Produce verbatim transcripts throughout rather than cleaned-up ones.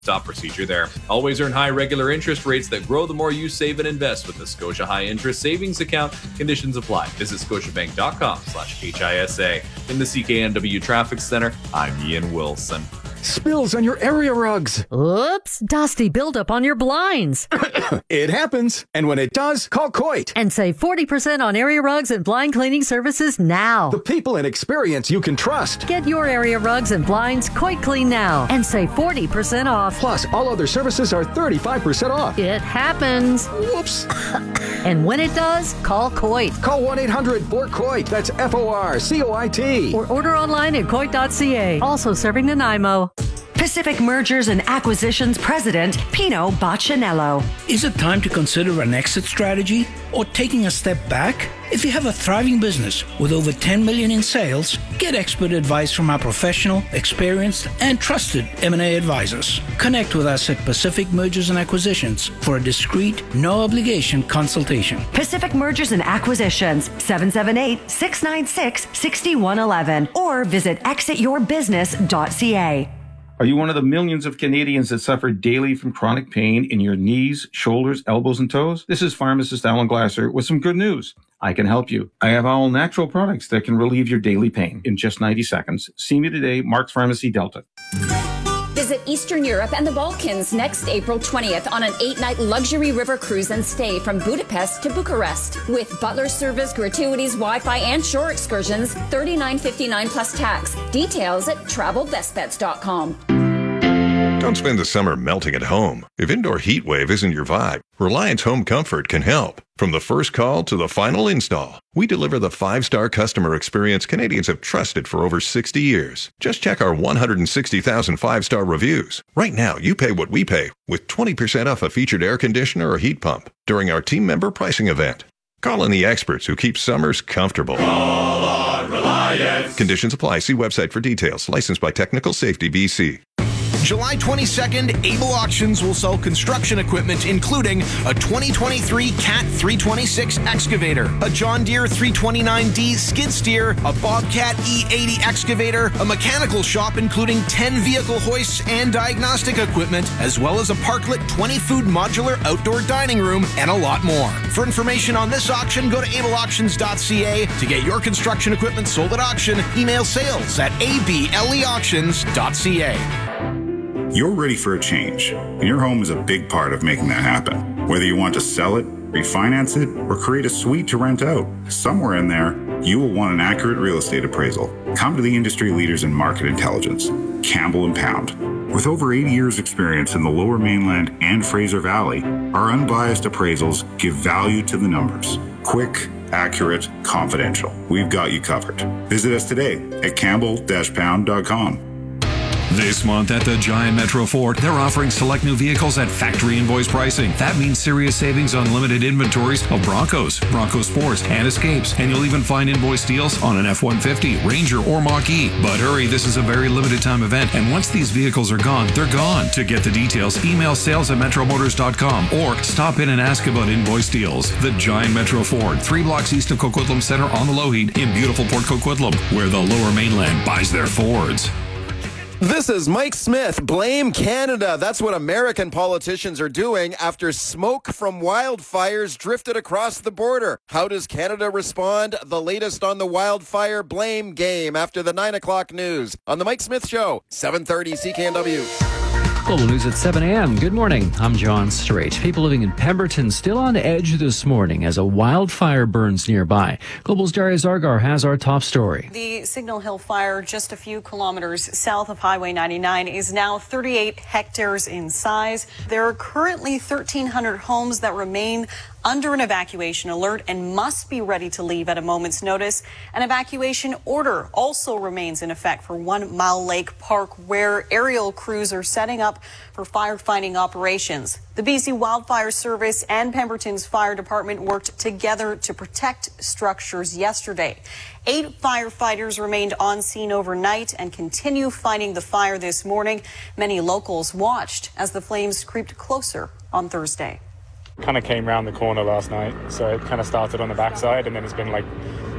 Stop procedure there. Always earn high regular interest rates that grow the more you save and invest with the Scotia High Interest Savings Account. Conditions apply. Visit scotiabank.com slash HISA. In the C K N W Traffic Center, I'm Ian Wilson. Spills on your area rugs. Oops, dusty buildup on your blinds. It happens. And when it does, call Coit. And save forty percent on area rugs and blind cleaning services now. The people and experience you can trust. Get your area rugs and blinds Coit Clean now and save forty percent off. Plus, all other services are thirty-five percent off. It happens. Whoops. And when it does, call Coit. Call one eight hundred four C O I T. That's F O R C O I T. Or order online at coit dot c a. Also serving Nanaimo. Pacific Mergers and Acquisitions President Pino Baccinello. Is it time to consider an exit strategy or taking a step back? If you have a thriving business with over ten million dollars in sales, get expert advice from our professional, experienced, and trusted M and A advisors. Connect with us at Pacific Mergers and Acquisitions for a discreet, no-obligation consultation. Pacific Mergers and Acquisitions, seven seven eight, six nine six, six one one one, or visit exit your business dot c a. Are you one of the millions of Canadians that suffer daily from chronic pain in your knees, shoulders, elbows, and toes? This is pharmacist Alan Glasser with some good news. I can help you. I have all natural products that can relieve your daily pain in just ninety seconds. See me today, Mark's Pharmacy Delta. Visit Eastern Europe and the Balkans next April twentieth on an eight-night luxury river cruise and stay from Budapest to Bucharest. With butler service, gratuities, Wi-Fi, and shore excursions, thirty-nine fifty-nine plus tax. Details at travel best bets dot com. Don't spend the summer melting at home. If indoor heat wave isn't your vibe, Reliance Home Comfort can help. From the first call to the final install, we deliver the five-star customer experience Canadians have trusted for over sixty years. Just check our one hundred sixty thousand five-star reviews. Right now, you pay what we pay with twenty percent off a featured air conditioner or heat pump during our team member pricing event. Call in the experts who keep summers comfortable. Call on Reliance. Conditions apply. See website for details. Licensed by Technical Safety B C. July twenty-second, Able Auctions will sell construction equipment, including a twenty twenty-three Cat three twenty-six excavator, a John Deere three twenty-nine D skid steer, a Bobcat E eighty excavator, a mechanical shop including ten vehicle hoists and diagnostic equipment, as well as a Parklet twenty food modular outdoor dining room, and a lot more. For information on this auction, go to able auctions dot c a. To get your construction equipment sold at auction, email sales at a b l e auctions dot c a. You're ready for a change, and your home is a big part of making that happen. Whether you want to sell it, refinance it, or create a suite to rent out, somewhere in there, you will want an accurate real estate appraisal. Come to the industry leaders in market intelligence, Campbell and Pound. With over eighty years experience in the Lower Mainland and Fraser Valley, our unbiased appraisals give value to the numbers. Quick, accurate, confidential. We've got you covered. Visit us today at campbell dash pound dot com. This month at the Giant Metro Ford, they're offering select new vehicles at factory invoice pricing. That means serious savings on limited inventories of Broncos, Bronco Sports, and Escapes. And you'll even find invoice deals on an F one fifty, Ranger, or Mach-E. But hurry, this is a very limited time event, and once these vehicles are gone, they're gone. To get the details, email sales at metro motors dot com or stop in and ask about invoice deals. The Giant Metro Ford, three blocks east of Coquitlam Center on the Lougheed in beautiful Port Coquitlam, where the Lower Mainland buys their Fords. This is Mike Smith. Blame Canada. That's what American politicians are doing after smoke from wildfires drifted across the border. How does Canada respond? The latest on the wildfire blame game after the nine o'clock news on The Mike Smith Show, seven thirty C K N W. Global News at seven a.m. Good morning. I'm John Strait. People living in Pemberton still on edge this morning as a wildfire burns nearby. Global's Daria Zargar has our top story. The Signal Hill fire, just a few kilometers south of Highway ninety-nine, is now thirty-eight hectares in size. There are currently thirteen hundred homes that remain under an evacuation alert and must be ready to leave at a moment's notice. An evacuation order also remains in effect for One Mile Lake Park, where aerial crews are setting up for firefighting operations. The B C Wildfire Service and Pemberton's Fire Department worked together to protect structures yesterday. Eight firefighters remained on scene overnight and continue fighting the fire this morning. Many locals watched as the flames creeped closer on Thursday. Kind of came around the corner last night, so it kind of started on the backside and then it's been like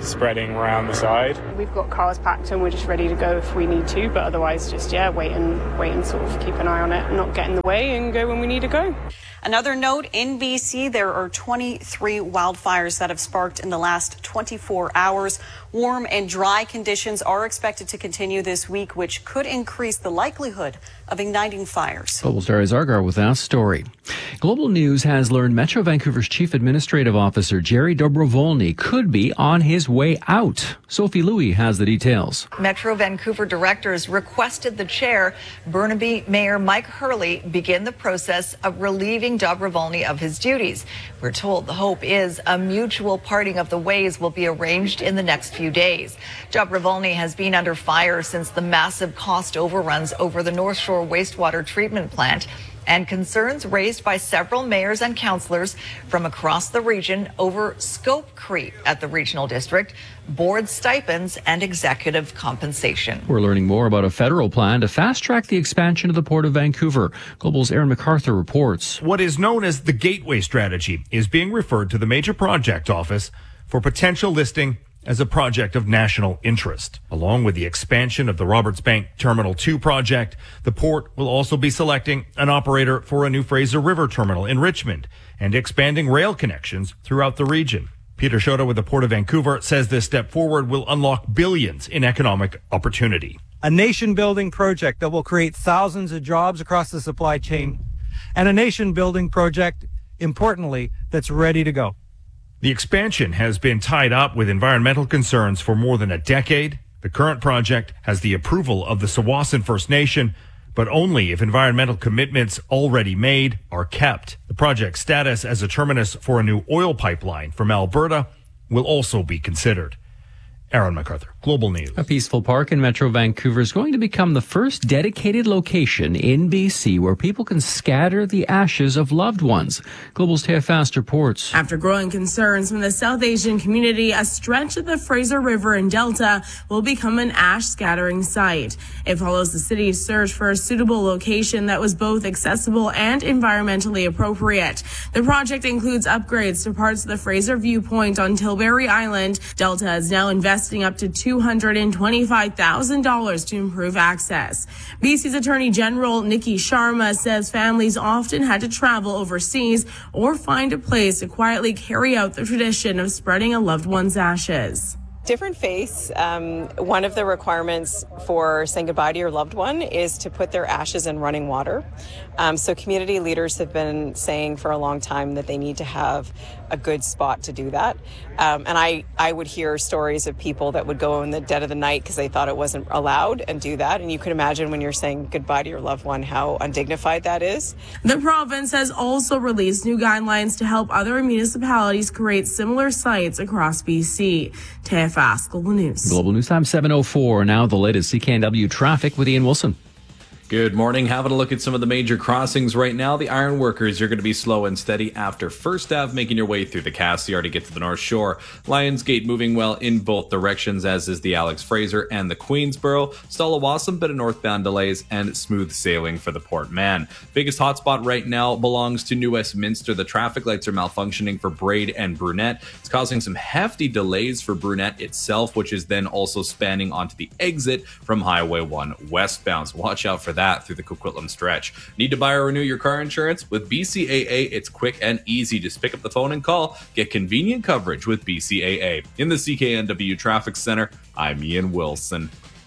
spreading around the side. We've got cars packed and we're just ready to go if we need to, but otherwise just, yeah, wait and wait and sort of keep an eye on it, not get in the way and go when we need to go. Another note, in B C, there are twenty-three wildfires that have sparked in the last twenty-four hours. Warm and dry conditions are expected to continue this week, which could increase the likelihood of igniting fires. Global's Darius Argar with that story. Global News has learned Metro Vancouver's Chief Administrative Officer Jerry Dobrovolny could be on his way out. Sophie Louis has the details. Metro Vancouver directors requested the chair, Burnaby Mayor Mike Hurley, begin the process of relieving Dobrovolny of his duties. We're told the hope is a mutual parting of the ways will be arranged in the next few days. Dobrovolny has been under fire since the massive cost overruns over the North Shore wastewater treatment plant and concerns raised by several mayors and councillors from across the region over scope creep at the regional district, board stipends, and executive compensation. We're learning more about a federal plan to fast-track the expansion of the Port of Vancouver. Global's Aaron MacArthur reports. What is known as the Gateway Strategy is being referred to the Major Project Office for potential listing as a project of national interest. Along with the expansion of the Roberts Bank Terminal two project, the port will also be selecting an operator for a new Fraser River terminal in Richmond and expanding rail connections throughout the region. Peter Shota with the Port of Vancouver says this step forward will unlock billions in economic opportunity. A nation-building project that will create thousands of jobs across the supply chain, and a nation-building project, importantly, that's ready to go. The expansion has been tied up with environmental concerns for more than a decade. The current project has the approval of the Tsawwassen First Nation, but only if environmental commitments already made are kept. The project's status as a terminus for a new oil pipeline from Alberta will also be considered. Aaron MacArthur, Global News. A peaceful park in Metro Vancouver is going to become the first dedicated location in B C where people can scatter the ashes of loved ones. Global's Taya Fast reports. After growing concerns from the South Asian community, a stretch of the Fraser River and Delta will become an ash scattering site. It follows the city's search for a suitable location that was both accessible and environmentally appropriate. The project includes upgrades to parts of the Fraser Viewpoint on Tilbury Island. Delta is now investing up to two hundred twenty-five thousand dollars to improve access. B C's Attorney General Nikki Sharma says families often had to travel overseas or find a place to quietly carry out the tradition of spreading a loved one's ashes. Different faiths, um, one of the requirements for saying goodbye to your loved one is to put their ashes in running water. Um, so community leaders have been saying for a long time that they need to have a good spot to do that. Um, and I, I would hear stories of people that would go in the dead of the night because they thought it wasn't allowed and do that. And you can imagine when you're saying goodbye to your loved one, how undignified that is. The province has also released new guidelines to help other municipalities create similar sites across B C. T F S Global News. Global News Time seven oh four. Now the latest C K N W traffic with Ian Wilson. Good morning. Having a look at some of the major crossings right now. The Ironworkers, you're going to be slow and steady after First Ave, making your way through the Cassiar to get to the North Shore. Lionsgate moving well in both directions, as is the Alex Fraser and the Queensboro. Stallawasam, bit of northbound delays and smooth sailing for the Port Mann. Biggest hotspot right now belongs to New Westminster. The traffic lights are malfunctioning for Braid and Brunette. It's causing some hefty delays for Brunette itself, which is then also spanning onto the exit from Highway one westbound. So watch out for that through the Coquitlam stretch. Need to buy or renew your car insurance? With B C A A, it's quick and easy. Just pick up the phone and call. Get convenient coverage with B C A A. In the C K N W Traffic Center, I'm Ian Wilson.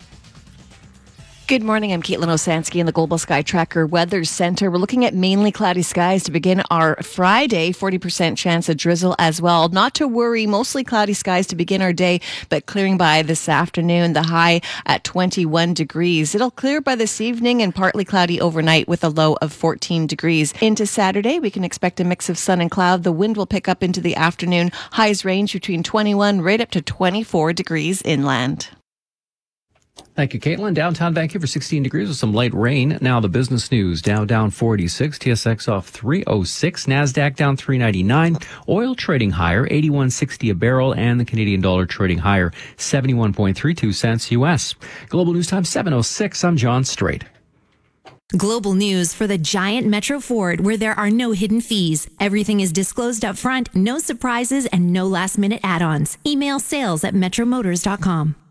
Good morning. I'm Caitlin Osansky in the Global Sky Tracker Weather Center. We're looking at mainly cloudy skies to begin our Friday. forty percent chance of drizzle as well. Not to worry, mostly cloudy skies to begin our day, but clearing by this afternoon. The high at twenty-one degrees. It'll clear by this evening and partly cloudy overnight with a low of fourteen degrees. Into Saturday, we can expect a mix of sun and cloud. The wind will pick up into the afternoon. Highs range between twenty-one right up to twenty-four degrees inland. Thank you, Caitlin. Downtown Vancouver, sixteen degrees with some light rain. Now the business news. Dow down forty-six, T S X off three oh six, NASDAQ down three ninety-nine, oil trading higher, eighty-one sixty a barrel, and the Canadian dollar trading higher, seventy-one point three two cents U S. Global News Time seven oh six, I'm John Strait. Global news for the giant Metro Ford, where there are no hidden fees. Everything is disclosed up front, no surprises, and no last-minute add-ons. Email sales at metromotors dot com.